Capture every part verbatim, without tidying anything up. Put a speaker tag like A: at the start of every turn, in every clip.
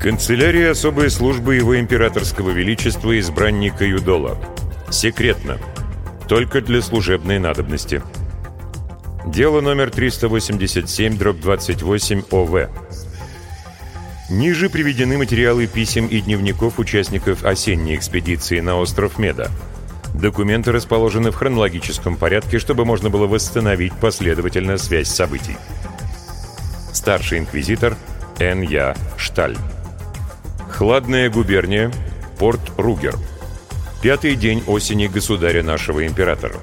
A: Канцелярия особой службы Его Императорского Величества избранника Юдола. Секретно. Только для служебной надобности. Дело номер триста восемьдесят семь дробь двадцать восемь О В. Ниже приведены материалы писем и дневников участников осенней экспедиции на остров Меда. Документы расположены в хронологическом порядке, чтобы можно было восстановить последовательно связь событий. Старший инквизитор Н Я Шталь. Хладная губерния, порт Ругер. Пятый день осени государя нашего императора.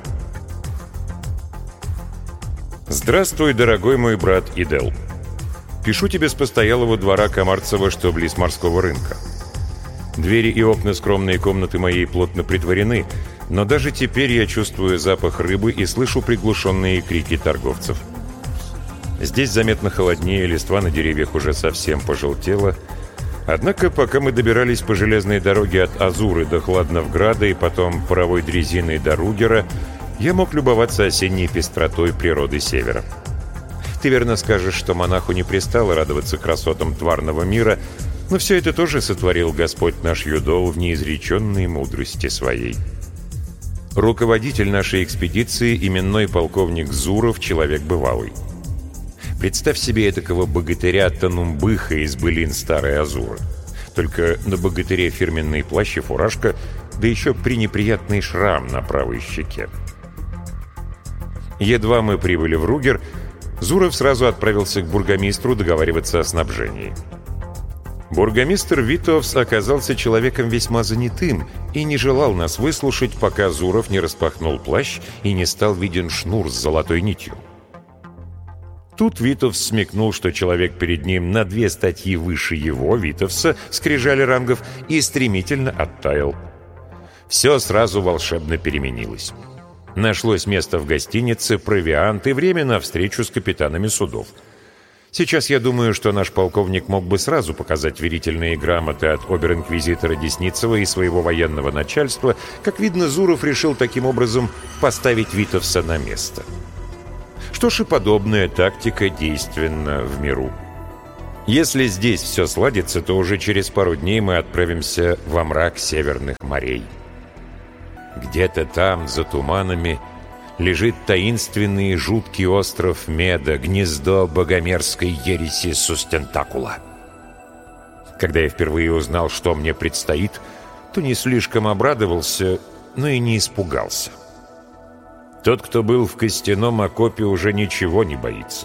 A: Здравствуй, дорогой мой брат Идел. Пишу тебе с постоялого двора Комарцева, что близ морского рынка. Двери и окна скромной комнаты моей плотно притворены, но даже теперь я чувствую запах рыбы и слышу приглушенные крики торговцев. Здесь заметно холоднее, листва на деревьях уже совсем пожелтела. Однако, пока мы добирались по железной дороге от Азуры до Хладновграда и потом паровой дрезиной до Ругера, я мог любоваться осенней пестротой природы севера. Ты верно скажешь, что монаху не пристало радоваться красотам тварного мира, но все это тоже сотворил Господь наш Юдол в неизреченной мудрости своей. Руководитель нашей экспедиции, именной полковник Зуров, человек бывалый. Представь себе этакого богатыря Танумбыха из былин Старой Азуры. Только на богатыре фирменный плащ и фуражка, да еще пренеприятный шрам на правой щеке. Едва мы прибыли в Ругер, Зуров сразу отправился к бургомистру договариваться о снабжении. Бургомистр Витовс оказался человеком весьма занятым и не желал нас выслушать, пока Зуров не распахнул плащ и не стал виден шнур с золотой нитью. Тут Витовс смекнул, что человек перед ним на две статьи выше его, Витовса, скрижали рангов, и стремительно оттаял. Все сразу волшебно переменилось. Нашлось место в гостинице, провиант и время на встречу с капитанами судов. Сейчас я думаю, что наш полковник мог бы сразу показать верительные грамоты от обер-инквизитора Десницева и своего военного начальства. Как видно, Зуров решил таким образом поставить Витовса на место. Что ж, и подобная тактика действенна в миру. Если здесь все сладится, то уже через пару дней мы отправимся во мрак северных морей. Где-то там, за туманами, лежит таинственный и жуткий остров Меда, гнездо богомерзкой ереси Сустентакула. Когда я впервые узнал, что мне предстоит, то не слишком обрадовался, но и не испугался. Тот, кто был в костяном окопе, уже ничего не боится.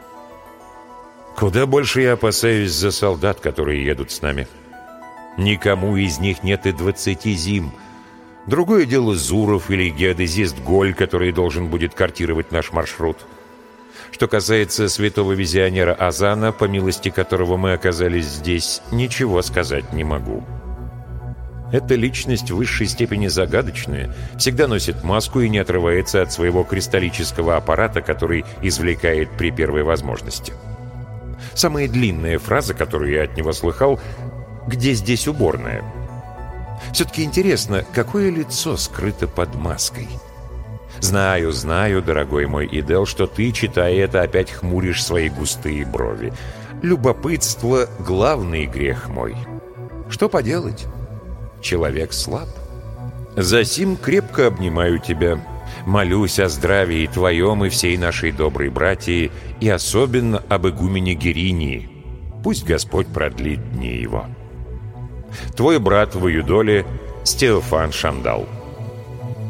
A: Куда больше я опасаюсь за солдат, которые едут с нами. Никому из них нет и двадцати зим. Другое дело Зуров или геодезист Голь, который должен будет картировать наш маршрут. Что касается святого визионера Азана, по милости которого мы оказались здесь, ничего сказать не могу. Эта личность в высшей степени загадочная, всегда носит маску и не отрывается от своего кристаллического аппарата, который извлекает при первой возможности. Самая длинная фраза, которую я от него слыхал: «Где здесь уборная?» Все-таки интересно, какое лицо скрыто под маской? Знаю, знаю, дорогой мой Идел, что ты, читая это, опять хмуришь свои густые брови. Любопытство — главный грех мой. Что поделать? Человек слаб. Засим крепко обнимаю тебя. Молюсь о здравии твоем и всей нашей доброй братьи, и особенно об игумене Геринии. Пусть Господь продлит дни его. Твой брат в Юдоле Стеофан Шандал.